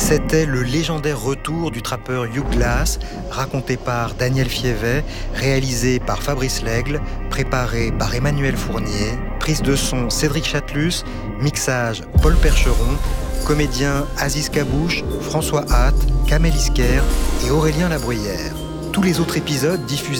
C'était le légendaire retour du trappeur Hugh Glass, raconté par Daniel Fievet, réalisé par Fabrice Lègle, préparé par Emmanuel Fournier, prise de son Cédric Chatelus, mixage Paul Percheron, comédiens Aziz Kabouche, François Hatt, Kamel Isker et Aurélien Labruyère. Tous les autres épisodes diffusés